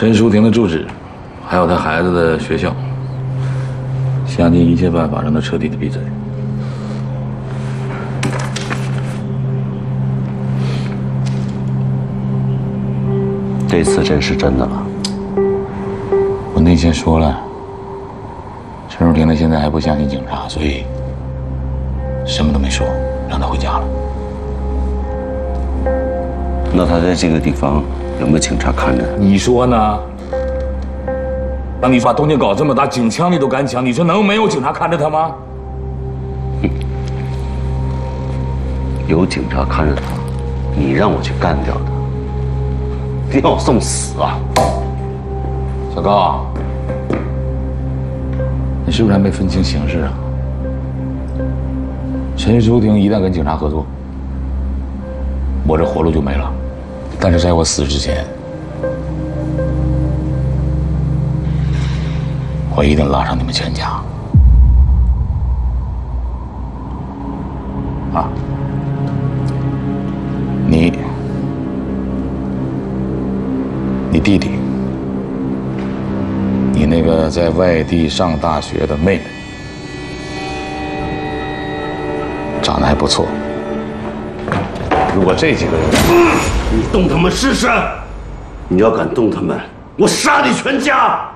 陈淑婷的住址，还有她孩子的学校，想尽一切办法让她彻底的闭嘴。 这次真是真的了。 我内线说了，陈淑婷呢现在还不相信警察，所以什么都没说，让她回家了。 那他在这个地方有没有警察看着？ 你说呢？当你把动静搞这么大，警枪你都敢抢，你说能没有警察看着他吗？ 有警察看着他，你让我去干掉他，要送死啊！ 小高，你是不是还没分清形势啊？陈淑婷一旦跟警察合作，我这活路就没了。但是在我死之前，我一定拉上你们全家。啊，你弟弟，你那个在外地上大学的妹妹，长得还不错。如果这几个人， 你动他们试试！你要敢动他们，我杀你全家！